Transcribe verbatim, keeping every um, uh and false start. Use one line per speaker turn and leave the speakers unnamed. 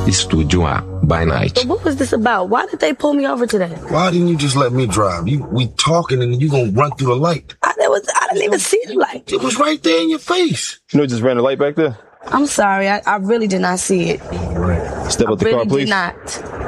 Estúdio A, by Night.
So what was this about? Why did they pull me over today?
Why didn't you just let me drive? You we talking and you gonna run through the light.
I, there was, I didn't even see the light.
It was right there in your face.
You know, just ran the light back there.
I'm sorry. I, I really did not see it.
Step out the
really
car, please.
Did not.